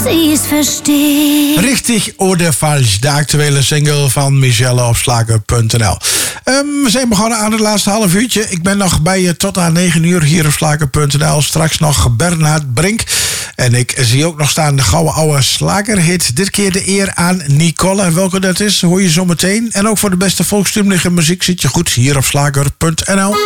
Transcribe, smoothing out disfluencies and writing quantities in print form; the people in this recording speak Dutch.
sie es versteht. Richtig oder falsch, de actuele single van Michelle op Slager.nl. We zijn begonnen aan het laatste half uurtje. Ik ben nog bij je tot aan 9 uur hier op Slager.nl. Straks nog Bernhard Brink. En ik zie ook nog staan de gouden oude slagerhit. Dit keer de eer aan Nicole. Welke dat is, hoor je zo meteen. En ook voor de beste volkstuurlijke muziek zit je goed hier op Slager.nl.